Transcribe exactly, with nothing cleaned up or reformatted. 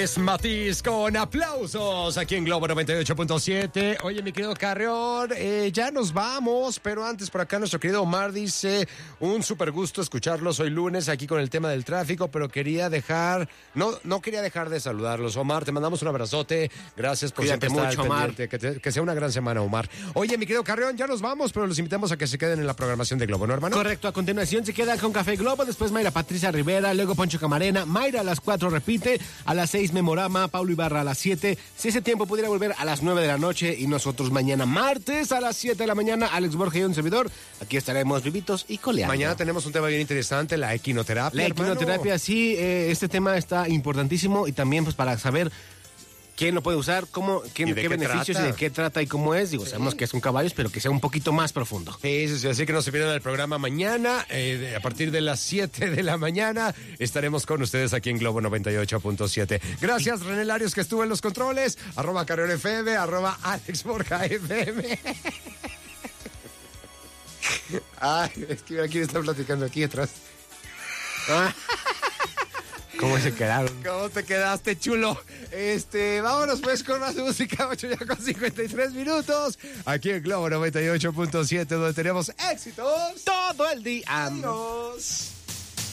es Matiz con aplausos aquí en Globo noventa y ocho punto siete. Oye, mi querido Carrión, eh, ya nos vamos, pero antes por acá nuestro querido Omar dice, un súper gusto escucharlos hoy lunes aquí con el tema del tráfico, pero quería dejar, no, no quería dejar de saludarlos. Omar, te mandamos un abrazote, gracias por Cuídate siempre estar mucho, al Omar. pendiente. Que, te- que sea una gran semana, Omar. Oye, mi querido Carrión, ya nos vamos, pero los invitamos a que se queden en la programación de Globo, ¿no, hermano? Correcto, a continuación se queda con Café Globo, después Mayra Patricia Rivera, luego Poncho Camarena, Mayra a las cuatro repite, a las seis Memorama, Paulo Ibarra a las siete. Si ese tiempo pudiera volver a las nueve de la noche y nosotros mañana martes a las siete de la mañana, Alex Borja y un servidor, aquí estaremos vivitos y coleando. Mañana tenemos un tema bien interesante, la equinoterapia. La hermano. equinoterapia, sí, eh, este tema está importantísimo y también pues para saber quién lo puede usar, cómo, qué, ¿Y de qué qué beneficios trata? y de qué trata y cómo es. Digo, sabemos que es un caballo, pero que sea un poquito más profundo. Sí, sí, sí, así que no se pierdan el programa mañana, eh, de- a partir de las siete de la mañana, estaremos con ustedes aquí en Globo noventa y ocho punto siete. Gracias, René Larios, que estuvo en los controles, arroba Carrión F M, arroba Alex Borja F M. Ay, es que aquí está platicando aquí atrás. ¿Cómo se quedaron? ¿Cómo te quedaste, chulo? Este, vámonos pues con más música, ocho ya con cincuenta y tres minutos, aquí en Globo noventa y ocho punto siete, donde tenemos éxitos Todo el día. Adiós.